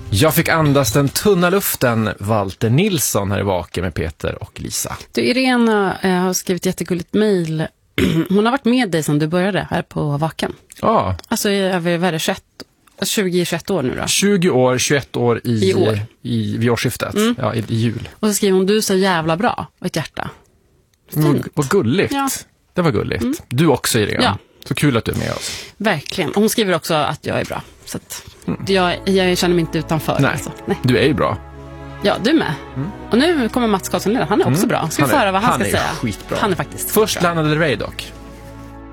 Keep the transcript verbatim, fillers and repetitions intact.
Jag fick andas den tunna luften, Walter Nilsson här i Vaken med Peter och Lisa. Du, Irena eh, har skrivit jättegulligt mejl. Hon har varit med dig sedan du började här på Vaken. Ja. Alltså i över vad är det, tjugoett, tjugo tjugoett år nu då? tjugo år, tjugoett år i, I år. i, vid årsskiftet. Mm. Ja, i, i jul. Och så skriver hon, du är så jävla bra. Och ett hjärta. Mm, vad gulligt. Ja. Det var gulligt. Mm. Du också, Irena. Ja. Så kul att du är med oss. Verkligen. Hon skriver också att jag är bra. Så att mm. jag, jag känner mig inte utanför. Nej, alltså. Nej. Du är ju bra. Ja, du med. Mm. Och nu kommer Mats Karlsson. Han är också mm. bra. Ska vi få höra vad han, han ska säga? Han är skitbra. Han är faktiskt Först bra. Lana Del Rey dock.